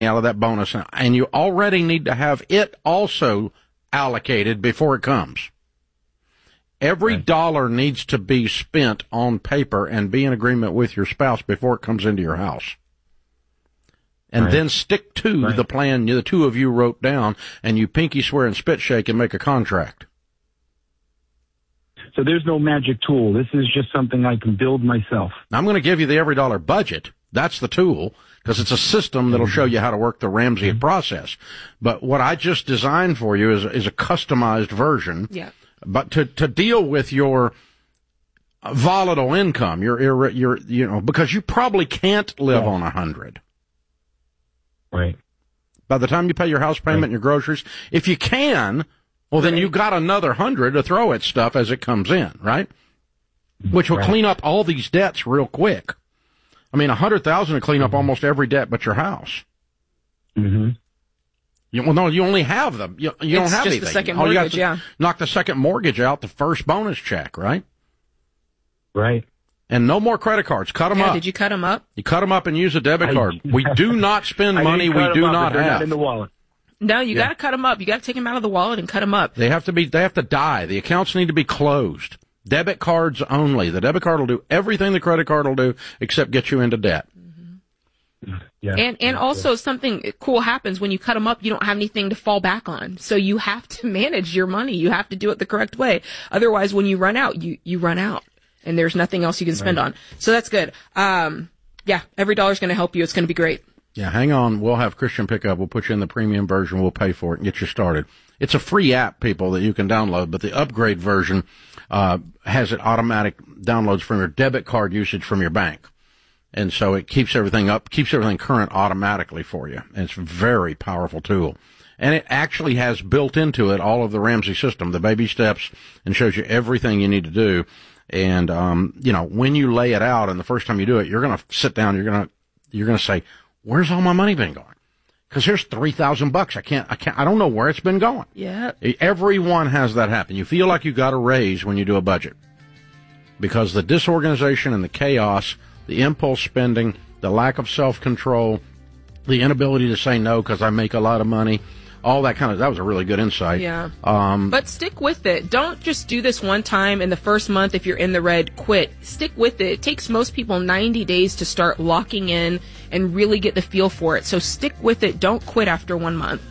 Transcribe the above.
out of that bonus, and you already need to have it also allocated before it comes. Every dollar needs to be spent on paper and be in agreement with your spouse before it comes into your house. And then stick to the plan the two of you wrote down, and you pinky swear and spit shake and make a contract. So there's no magic tool. This is just something I can build myself. I'm going to give you the every dollar budget. That's the tool, because it's a system that'll show you how to work the Ramsey process. But what I just designed for you is a customized version. Yeah. But to deal with your volatile income, your because you probably can't live on 100. Right. By the time you pay your house payment and your groceries, if you can, well, then you've got another 100 to throw at stuff as it comes in, right? Which will clean up all these debts real quick. I mean, 100,000 will clean up almost every debt but your house. Mm-hmm. You only have them. You don't have just anything. the second mortgage, knock the second mortgage out, the first bonus check, right? Right. And no more credit cards. Cut them up. Did you cut them up? You cut them up and use a debit card. We do not spend money we do not have. Not in the wallet. No, you got to cut them up. You got to take them out of the wallet and cut them up. They have to die. The accounts need to be closed. Debit cards only. The debit card will do everything the credit card will do except get you into debt. Yeah. And also something cool happens when you cut them up. You don't have anything to fall back on. So you have to manage your money. You have to do it the correct way. Otherwise, when you run out, you run out and there's nothing else you can spend on. So that's good. Every dollar's going to help you. It's going to be great. Yeah, hang on. We'll have Christian pick up. We'll put you in the premium version. We'll pay for it and get you started. It's a free app, people, that you can download, but the upgrade version has it automatic downloads from your debit card usage from your bank. And so it keeps everything current automatically for you. And it's a very powerful tool. And it actually has built into it all of the Ramsey system, the baby steps, and shows you everything you need to do. And, when you lay it out and the first time you do it, you're going to sit down, you're going to say, where's all my money been going? Because here's $3,000. I don't know where it's been going. Yeah. Everyone has that happen. You feel like you got a raise when you do a budget. Because the disorganization and the chaos, the impulse spending, the lack of self-control, the inability to say no because I make a lot of money, all that that was a really good insight. Yeah. But stick with it. Don't just do this one time in the first month. If you're in the red, quit. Stick with it. It takes most people 90 days to start locking in and really get the feel for it. So stick with it. Don't quit after 1 month.